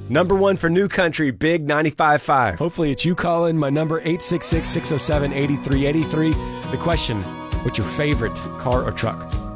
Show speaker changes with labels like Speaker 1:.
Speaker 1: Number one for New Country, Big 95.5.
Speaker 2: Hopefully it's you, Colin. My number, 866-607-8383. The question, what's your favorite car or truck?